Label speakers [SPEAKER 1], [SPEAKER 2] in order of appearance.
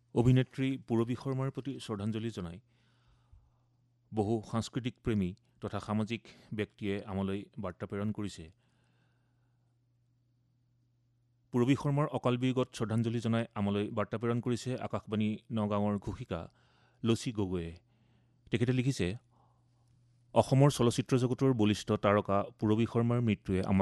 [SPEAKER 1] অভিনেত্ৰী পূৰবী শৰ্মাৰ প্ৰতি শ্ৰদ্ধাঞ্জলি জনাই বহু সাংস্কৃতিক প্ৰেমী তথা সামাজিক ব্যক্তিয়ে আমালৈ বাৰ্তা প্ৰেৰণ কৰিছে। পূৰবী শৰ্মাৰ অকাল বিয়োগত শ্ৰদ্ধাঞ্জলি জনাই আমালৈ বাৰ্তা প্ৰেৰণ কৰিছে আকাশবাণী নগাঁৱৰ ঘোষিকা লচি গগৈয়ে। তেখেতে লিখিছে, অসমৰ চলচ্চিত্ৰ জগতৰ বলিষ্ঠ তাৰকা পূৰবী শৰ্মাৰ মৃত্যুৱে আমাক